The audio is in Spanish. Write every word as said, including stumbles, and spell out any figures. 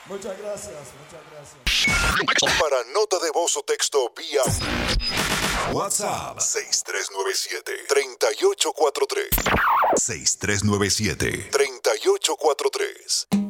Muchas gracias, muchas gracias. Para nota de voz o texto vía WhatsApp seis tres nueve siete, tres ocho cuatro tres. seis tres nueve siete, tres ocho cuatro tres.